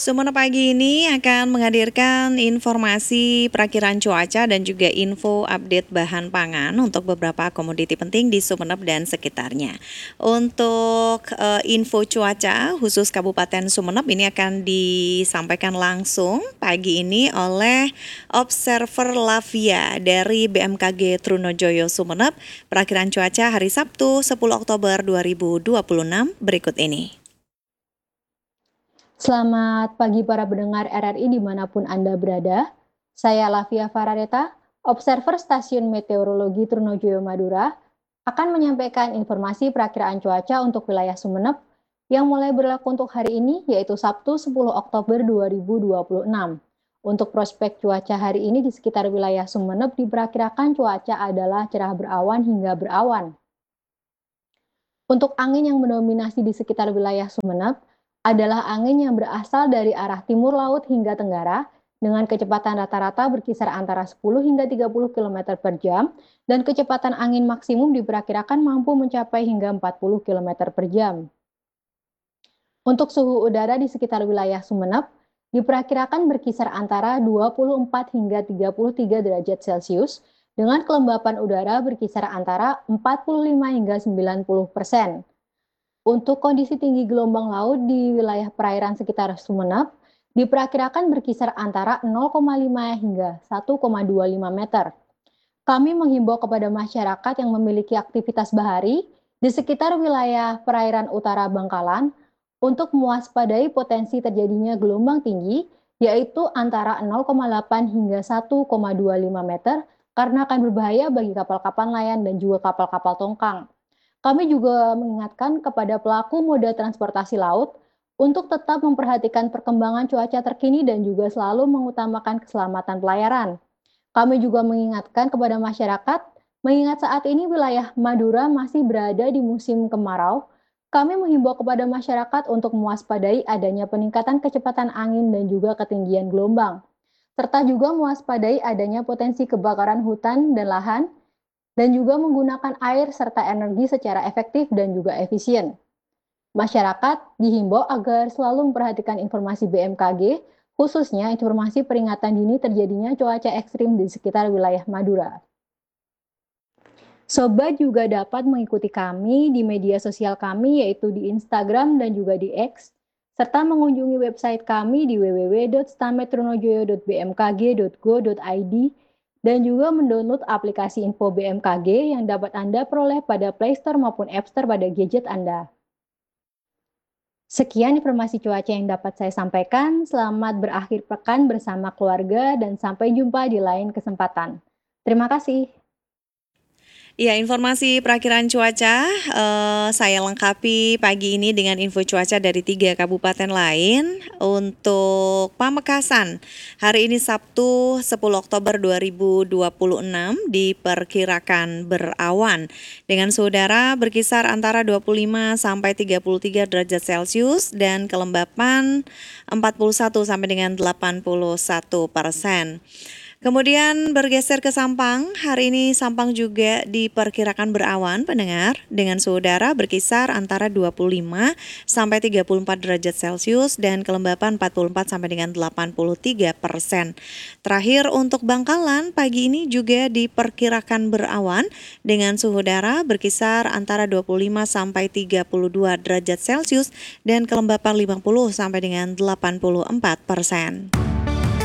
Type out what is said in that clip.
Sumenep pagi ini akan menghadirkan informasi perakiraan cuaca dan juga info update bahan pangan untuk beberapa komoditi penting di Sumenep dan sekitarnya. Untuk info cuaca khusus Kabupaten Sumenep ini akan disampaikan langsung pagi ini oleh Observer Lavia dari BMKG Trunojoyo Sumenep. Perakiraan cuaca hari Sabtu 10 Oktober 2026 berikut ini. Selamat pagi para pendengar RRI dimanapun Anda berada. Saya Lavia Farareta, Observer Stasiun Meteorologi Trunojoyo Madura, akan menyampaikan informasi perakiraan cuaca untuk wilayah Sumenep yang mulai berlaku untuk hari ini, yaitu Sabtu 10 Oktober 2026. Untuk prospek cuaca hari ini di sekitar wilayah Sumenep diperkirakan cuaca adalah cerah berawan hingga berawan. Untuk angin yang mendominasi di sekitar wilayah Sumenep, adalah angin yang berasal dari arah timur laut hingga tenggara dengan kecepatan rata-rata berkisar antara 10 hingga 30 km per jam dan kecepatan angin maksimum diperkirakan mampu mencapai hingga 40 km per jam. Untuk suhu udara di sekitar wilayah Sumenep diperkirakan berkisar antara 24 hingga 33 derajat Celcius dengan kelembapan udara berkisar antara 45 hingga 90%. Untuk kondisi tinggi gelombang laut di wilayah perairan sekitar Sumenep, diperkirakan berkisar antara 0,5 hingga 1,25 meter. Kami menghimbau kepada masyarakat yang memiliki aktivitas bahari di sekitar wilayah perairan utara Bangkalan untuk mewaspadai potensi terjadinya gelombang tinggi, yaitu antara 0,8 hingga 1,25 meter, karena akan berbahaya bagi kapal-kapal nelayan dan juga kapal-kapal tongkang. Kami juga mengingatkan kepada pelaku moda transportasi laut untuk tetap memperhatikan perkembangan cuaca terkini dan juga selalu mengutamakan keselamatan pelayaran. Kami juga mengingatkan kepada masyarakat, mengingat saat ini wilayah Madura masih berada di musim kemarau, kami menghimbau kepada masyarakat untuk mewaspadai adanya peningkatan kecepatan angin dan juga ketinggian gelombang, serta juga mewaspadai adanya potensi kebakaran hutan dan lahan, dan juga menggunakan air serta energi secara efektif dan juga efisien. Masyarakat dihimbau agar selalu memperhatikan informasi BMKG, khususnya informasi peringatan dini terjadinya cuaca ekstrim di sekitar wilayah Madura. Sobat juga dapat mengikuti kami di media sosial kami, yaitu di Instagram dan juga di X, serta mengunjungi website kami di www.stametronojoyo.bmkg.go.id dan juga mendownload aplikasi info BMKG yang dapat Anda peroleh pada Play Store maupun App Store pada gadget Anda. Sekian informasi cuaca yang dapat saya sampaikan. Selamat berakhir pekan bersama keluarga dan sampai jumpa di lain kesempatan. Terima kasih. Ya, informasi perakiraan cuaca saya lengkapi pagi ini dengan info cuaca dari 3 kabupaten lain. Untuk Pamekasan, hari ini Sabtu 10 Oktober 2026 diperkirakan berawan dengan suhu udara berkisar antara 25 sampai 33 derajat Celcius dan kelembapan 41 sampai dengan 81%. Kemudian bergeser ke Sampang, hari ini Sampang juga diperkirakan berawan pendengar dengan suhu udara berkisar antara 25 sampai 34 derajat Celcius dan kelembapan 44 sampai dengan 83%. Terakhir untuk Bangkalan, pagi ini juga diperkirakan berawan dengan suhu udara berkisar antara 25 sampai 32 derajat Celcius dan kelembapan 50 sampai dengan 84%.